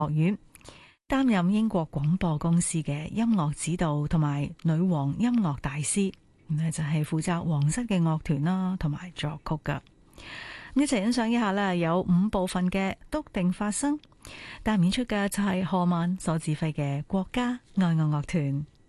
學院，擔任英國廣播公司嘅音樂指導同埋女王音樂大師，咁就係負責皇室嘅樂團啦，同埋作曲噶。一齊欣賞一下啦，有5部分嘅篤定發聲，但演出嘅就係賀曼所指揮嘅國家愛樂樂團。